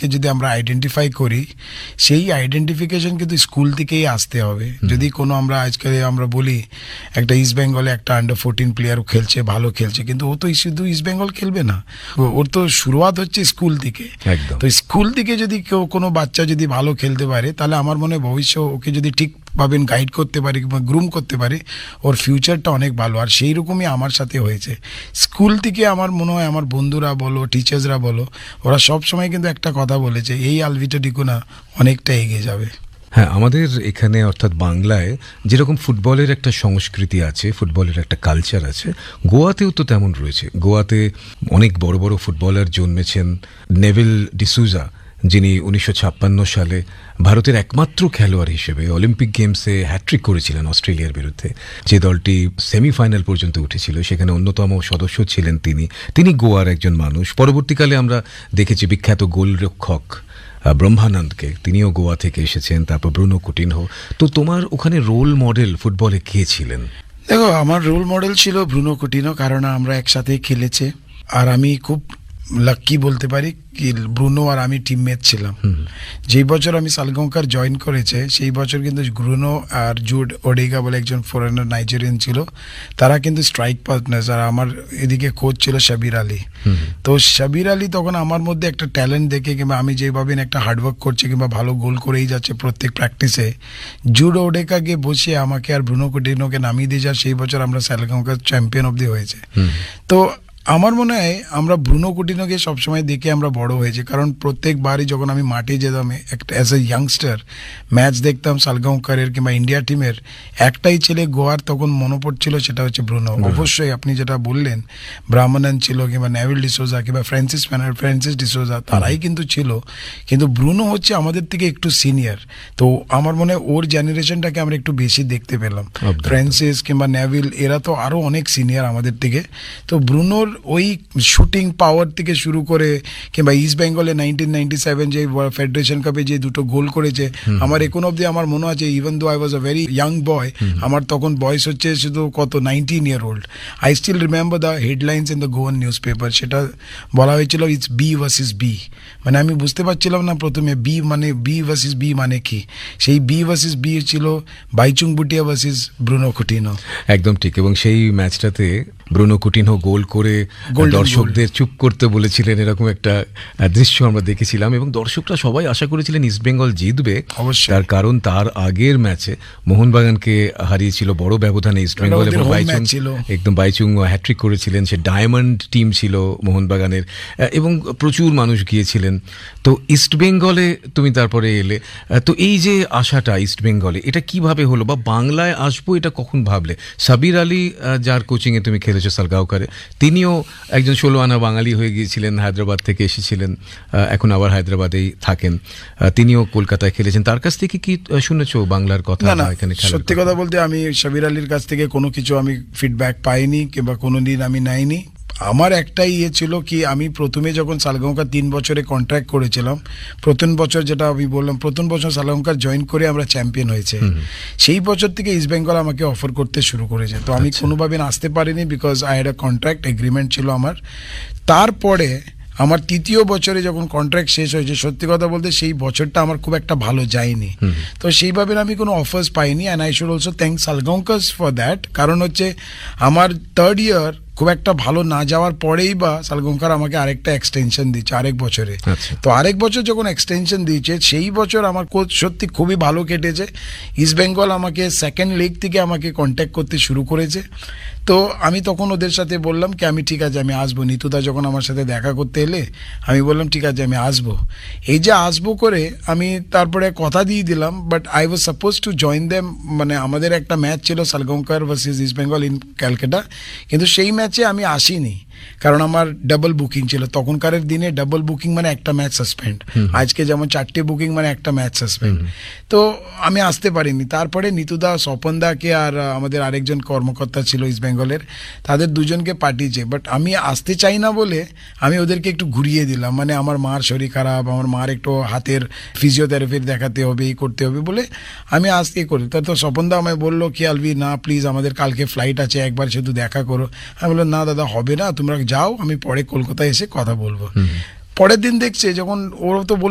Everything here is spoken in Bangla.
ট্যালেন্টকে যদি আমরা আইডেন্টিফাই করি, সেই আইডেন্টিফিকেশন কিন্তু স্কুল থেকেই আসতে হবে। যদি কোনো আমরা আজকে আমরা বলি একটা ইস্ট বেঙ্গলে একটা আন্ডার 14 প্লেয়ার খেলছে, ভালো খেলছে, কিন্তু ও তো শুধু ইস্ট বেঙ্গল খেলবে না, ওর তো শুরুয়াত হচ্ছে স্কুল থেকে। তো স্কুল থেকে যদি কেউ কোনো বাচ্চা যদি ভালো খেলতে পারে, তাহলে আমার মনে হয় ভবিষ্যৎ ওকে যদি ঠিক ভাবেন গাইড করতে পারি কিংবা গ্রুম করতে পারি, ওর ফিউচারটা অনেক ভালো। আর সেই রকমই আমার সাথে হয়েছে। স্কুল থেকে আমার মনে হয় আমার বন্ধুরা বলো, টিচার্সরা বলো, ওরা সব সময় কিন্তু একটা কথা বলেছে, এই আলভিটো ডিকুনা অনেকটা এগিয়ে যাবে। হ্যাঁ, আমাদের এখানে অর্থাৎ বাংলায় যেরকম ফুটবলের একটা সংস্কৃতি আছে, ফুটবলের একটা কালচার আছে, গোয়াতেও তো তেমন রয়েছে। গোয়াতে অনেক বড় বড় ফুটবলার জন্মেছেন। নেভিল ডিসুজা, যিনি 1956 সালে ভারতের একমাত্র খেলোয়াড় হিসেবে অলিম্পিক গেমসে হ্যাট্রিক করেছিলেন অস্ট্রেলিয়ার বিরুদ্ধে, যে দলটি সেমিফাইনাল পর্যন্ত উঠেছিল, সেখানে অন্যতম সদস্য ছিলেন তিনি গোয়ার একজন মানুষ। পরবর্তীকালে আমরা দেখেছি বিখ্যাত গোলরক্ষক ব্রহ্মানন্দকে, তিনিও গোয়া থেকে এসেছেন। তারপর ব্রুনো কুটিনহো। তো তোমার ওখানে রোল মডেল ফুটবলে কে ছিলেন? দেখো, আমার রোল মডেল ছিল ব্রুনো কুটিনহো, কারণ আমরা একসাথে খেলেছে। আর আমি খুব লাকি বলতে পারি কি, ব্রুনো আর আমি টিমমেট ছিলাম। যেই বছর আমি সালগাঁওকার জয়েন করেছে, সেই বছর কিন্তু ব্রুনো আর জুড ওডেগা বলে একজন ফরেনার নাইজেরিয়ান ছিল, তারা কিন্তু স্ট্রাইক পার্টনার্স। আর আমার এদিকে কোচ ছিল শাবির আলী। তো শাবির আলী তখন আমার মধ্যে একটা ট্যালেন্ট দেখে, কিংবা আমি যেভাবে একটা হার্ডওয়ার্ক করছি কিংবা ভালো গোল করেই যাচ্ছে প্রত্যেক প্র্যাকটিসে, জুড ওডেগাকে বসিয়ে আমাকে আর ব্রুনো কুটিনহোকে নামিয়ে দিয়ে যা সেই বছর আমরা সালগাঁওকার চ্যাম্পিয়ন অব দি হয়েছে। তো আমার মনে হয় আমরা ব্রুনো কুটিনহোকে সবসময় দেখে আমরা বড় হয়েছি, কারণ প্রত্যেকবারই যখন আমি মাঠে যেতাম একটা অ্যাজ এ ইয়াংস্টার ম্যাচ দেখতাম সালগাঁওকারের কিংবা ইন্ডিয়া টিমের, একটাই ছেলে গোয়ার তখন মনে পড়ছিল, সেটা হচ্ছে ব্রুনো। অবশ্যই আপনি যেটা বললেন, ব্রাহ্মণন ছিল কিংবা নেভিল ডিসোজা কিংবা ফ্রান্সিস ডিসোজা, তারাই কিন্তু ছিল, কিন্তু ব্রুনো হচ্ছে আমাদের থেকে একটু সিনিয়র। তো আমার মনে হয় ওর জেনারেশনটাকে আমরা একটু বেশি দেখতে পেলাম। ফ্রান্সিস কিংবা নেভিল এরা তো আরও অনেক সিনিয়র আমাদের থেকে। তো ব্রুনোর ওই শুটিং পাওয়ার থেকে শুরু করে, কিংবা ইস্ট বেঙ্গলে 1997 যে ফেডারেশন কাপে যে দুটো গোল করেছে, আমার এখন অব্দি আমার মনে আছে, even though I was a very young বয়, আমার তখন বয়স হচ্ছে শুধু কত 19 year old, I still remember the headlines in the Goan news paper. সেটা বলা হয়েছিল ইটস বি ভার্সেস বি। মানে আমি বুঝতে পারছিলাম না প্রথমে বি ভার্সেস বি মানে কি। সেই বি ভার্সেস বি ছিল বাইচুং বুটিয়া ভার্সেস ব্রুনো কুটিনহো। একদম ঠিক। এবং সেই ম্যাচটাতে ব্রুনো কুটিনহো গোল করে দর্শকদের চুপ করতে বলেছিলেন, এরকম একটা দৃশ্য আমরা দেখেছিলাম। এবং দর্শকরা সবাই আশা করেছিলেন ইস্টবেঙ্গল জিতবে, তার কারণ তার আগের ম্যাচে মোহনবাগানকে হারিয়েছিল বড় ব্যবধানে ইস্টবেঙ্গল, এবং বাইচুং হ্যাট্রিক করেছিলেন। সে ডায়মন্ড টিম ছিল মোহনবাগানের, এবং প্রচুর মানুষ গিয়েছিলেন। তো ইস্টবেঙ্গলে তুমি তারপরে এলে, তো এই যে আশাটা ইস্টবেঙ্গলে, এটা কিভাবে হলো, বা বাংলায় আসবো এটা কখন ভাবলে? সাবির আলী, যার কোচিংয়ে তুমি খেলেছো সালগাঁওকারে, তিনিও একজন 16 আনা বাঙালি হয়ে গিয়েছিলেন, হায়দ্রাবাদ থেকে এসেছিলেন, এখন আবার হায়দ্রাবাদেই থাকেন। তিনিও কলকাতায় খেলেছেন। তার কাছ থেকে কি শুনেছো বাংলার কথা? না, সত্যি কথা বলতে আমি সাবির আলীর কাছ থেকে কোনো কিছু আমি ফিডব্যাক পাইনি কিংবা কোনোদিন আমি নেইনি। আমার একটাই ইয়ে ছিল কি, আমি প্রথমে যখন সালগাঁওকার 3 বছরে কন্ট্রাক্ট করেছিলাম, প্রথম বছর যেটা আমি বললাম, প্রথম বছর সালগাঁওকার জয়েন করে আমরা চ্যাম্পিয়ন হয়েছে, সেই বছর থেকে ইস্ট বেঙ্গল আমাকে অফার করতে শুরু করেছে। তো আমি কোনোভাবে আসতে পারিনি, because I had a contract agreement ছিল আমার। তারপরে আমার 3য় বছরে যখন কন্ট্রাক্ট শেষ হয়েছে, সত্যি কথা বলতে সেই বছরটা আমার খুব একটা ভালো যায়নি। তো সেইভাবে আমি কোনো অফার্স পাইনি, and I should also thank সালগাঁওকার্স for that. কারণ হচ্ছে আমার 3rd ইয়ার খুব একটা ভালো না যাওয়ার পরেই বা সালগাঁওকার আমাকে আরেকটা এক্সটেনশন দিচ্ছে আরেক বছরে। তো আরেক বছর যখন এক্সটেনশন দিয়েছে, সেই বছর আমার কোচ সত্যি খুবই ভালো কেটেছে। ইস্ট বেঙ্গল আমাকে সেকেন্ড লিগ থেকে আমাকে কন্ট্যাক্ট করতে শুরু করেছে। তো আমি তখন ওদের সাথে বললাম কি আমি ঠিক আছে আমি আসবো। নিতুদা যখন আমার সাথে দেখা করতে এলে, আমি বললাম ঠিক আছে আমি আসবো। এই যে আসবো করে আমি তারপরে কথা দিয়ে দিলাম, but I was suppose to join them. মানে আমাদের একটা ম্যাচ ছিল Salgaocar versus east Bengal in Calcutta, কিন্তু সেই ম্যাচে আমি আসিনি, কারণ আমার ডাবল বুকিং ছিল। তখনকারের দিনে ডাবল বুকিং মানে একটা ম্যাচ সাসপেন্ড, আজকে যেমন 4টে বুকিং মানে একটা ম্যাচ সাসপেন্ড। তো আমি আসতে পারিনি। তারপরে নিতুদা, স্বপনদাকে আর আমাদের আরেকজন কর্মকর্তা ছিল ইস্ট বেঙ্গলের, তাদের দুজনকে পাঠিয়েছে। বাট আমি আসতে চাই না বলে আমি ওদেরকে একটু ঘুরিয়ে দিলাম। মানে আমার মার শরীর খারাপ, আমার মার একটু হাতের ফিজিওথেরাপির দেখাতে হবে, এই করতে হবে বলে আমি আসতে করি। তো স্বপনদা আমায় বললো কি আলভি না প্লিজ, আমাদের কালকে ফ্লাইট আছে, একবার শুধু দেখা করো। আমি বললাম না দাদা হবে না, তোমরা যাও, আমি পরে কলকাতায় এসে কথা বলবো। পরের দিন দেখছে যখন ওরা তো